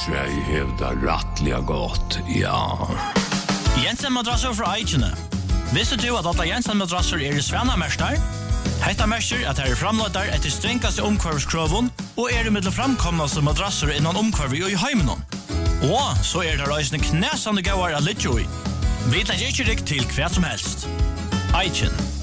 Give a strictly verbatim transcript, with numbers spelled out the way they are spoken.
Sverige hävdar rattliga gott, ja. Jensen madrasser fra Eichene. Visste du at Atta Jensen madrasser er i Svenna-mestar? Hetta mestar at her er framløytar etter strengaste omkvarvskroven og er i middel framkomnaste madrasser innan omkvarvi og i heimenon. Og så er det reisende knæsande gauar av Lidjoi. Vi tar ikke rikk til hva som helst. Eichen.